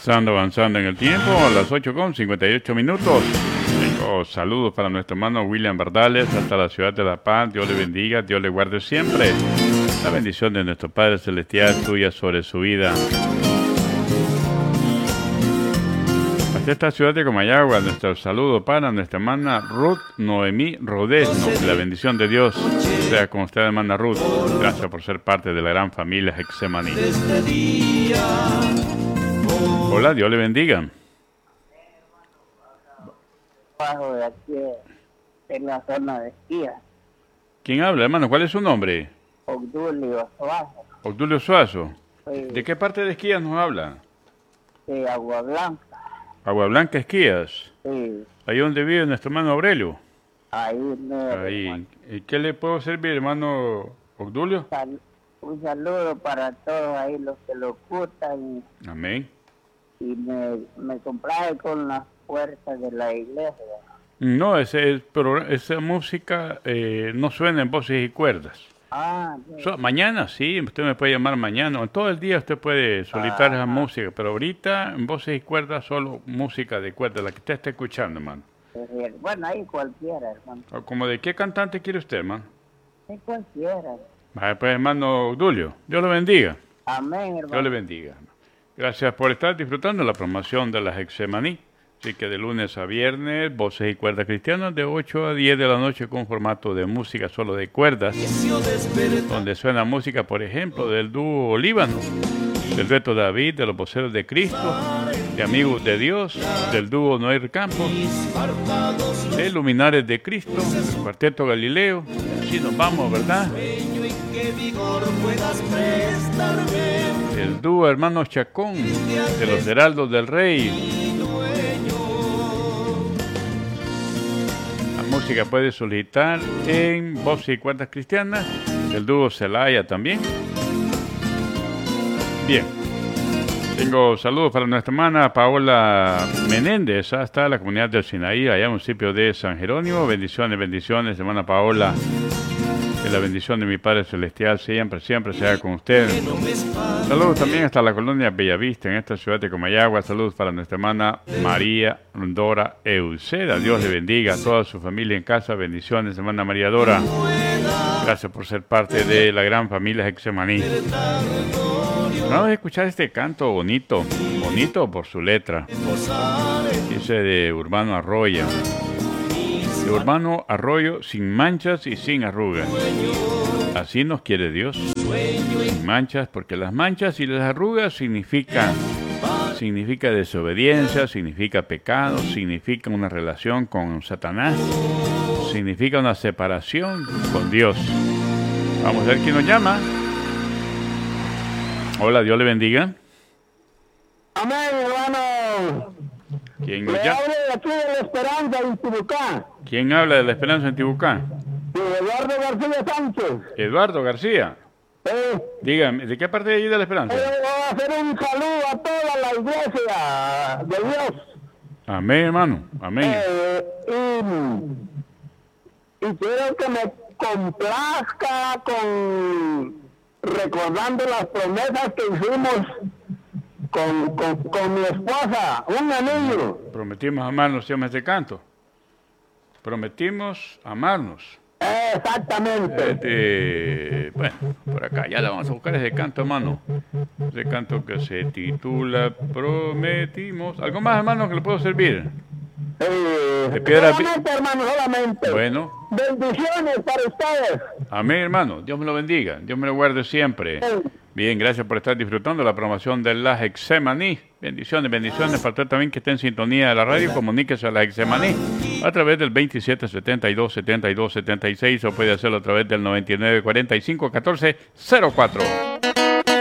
Avanzando en el tiempo, a las 8:58. Tengo saludos para nuestro hermano William Bardales hasta la ciudad de La Paz. Dios le bendiga, Dios le guarde siempre. La bendición de nuestro Padre Celestial tuya sobre su vida. Hasta esta ciudad de Comayagua, nuestro saludo para nuestra hermana Ruth Noemí Rodesno. La bendición de Dios sea con usted, hermana Ruth. Gracias por ser parte de la gran familia Getsemaní. Hola, Dios le bendiga. Bajo de aquí en la zona de esquía. ¿Quién habla, hermano? ¿Cuál es su nombre? Obdulio Suazo. Obdulio Suazo. Sí. ¿De qué parte de Esquías nos habla? De Agua Blanca. Agua Blanca, Esquías. Sí. Ahí donde vive nuestro hermano Aurelio. Ahí no. Ahí. ¿Y qué le puedo servir, hermano Obdulio? Un saludo para todos ahí los que lo ocultan Amén. y me complace con las puertas de la iglesia. No, pero esa música no suena en voces y cuerdas. Sí. Mañana sí, usted me puede llamar mañana. Todo el día usted puede solicitar esa música, pero ahorita en voces y cuerdas solo música de cuerdas, la que usted está escuchando, hermano. Bueno, ahí cualquiera, hermano. ¿Como de qué cantante quiere usted, hermano? Ahí cualquiera. Vale, pues, hermano Obdulio, Dios lo bendiga. Amén, hermano. Dios le bendiga. Gracias por estar disfrutando la promoción de la Getsemaní. Así que de lunes a viernes, voces y cuerdas cristianas de 8 a 10 de la noche con formato de música solo de cuerdas, donde suena música, por ejemplo, del dúo Líbano, del dueto David, de los voceros de Cristo, de Amigos de Dios, del dúo Noel Campos, de Luminares de Cristo, del Cuarteto Galileo. Así nos vamos, ¿verdad? El dúo Hermanos Chacón, de los Heraldos del Rey. La música puede solicitar en voces y cuerdas cristianas, el dúo Celaya también. Bien, tengo saludos para nuestra hermana Paola Menéndez, hasta la comunidad del Sinaí, allá en el municipio de San Jerónimo. Bendiciones, hermana Paola. Que la bendición de mi Padre Celestial siempre sea con usted. Saludos también hasta la colonia Bellavista, en esta ciudad de Comayagua. Saludos para nuestra hermana María Dora Euseda. Dios le bendiga a toda su familia en casa. Bendiciones, hermana María Dora. Gracias por ser parte de la gran familia Getsemaní. Vamos a escuchar este canto bonito por su letra. Dice de Urbano Arroyo. De Urbano Arroyo, sin manchas y sin arrugas. Así nos quiere Dios. Sin manchas, porque las manchas y las arrugas significa desobediencia, significa pecado, significa una relación con Satanás, significa una separación con Dios. Vamos a ver quién nos llama. Hola, Dios le bendiga. Amén, hermano. ¿Quién Le nos llama? hablo de aquí de la Esperanza en Tibucá. ¿Quién habla de la Esperanza en Tibucá? De Eduardo García Sánchez. Eduardo García. Dígame, ¿de qué parte de allí de la Esperanza? Voy a hacer un saludo a toda la iglesia de Dios. Amén, hermano. Amén. Y quiero que me complazca con recordando las promesas que hicimos con mi esposa, un anillo. Prometimos amarnos, se llama este canto. Prometimos amarnos. Exactamente. Bueno, por acá ya la vamos a buscar ese canto, hermano. Ese canto que se titula Prometimos. ¿Algo más, hermano, que le puedo servir? De piedra. Solamente, hermano, solamente. Bueno. Bendiciones para ustedes. Amén, hermano. Dios me lo bendiga. Dios me lo guarde siempre. Bien, gracias por estar disfrutando la promoción de la Getsemaní. Bendiciones para usted también que esté en sintonía de la radio. Comuníquese a la Getsemaní a través del 2772-7276 o puede hacerlo a través del 9945-1404.